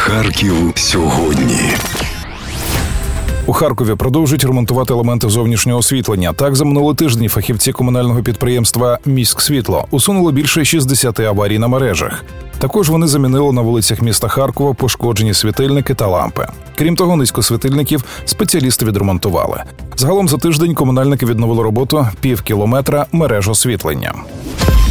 Харків сьогодні. У Харкові продовжують ремонтувати елементи зовнішнього освітлення. Так, за минулий тиждень фахівці комунального підприємства «Міськсвітло» усунули більше 60 аварій на мережах. Також вони замінили на вулицях міста Харкова пошкоджені світильники та лампи. Крім того, низку світильників спеціалісти відремонтували. Загалом за тиждень комунальники відновили роботу 0,5 кілометра мереж освітлення.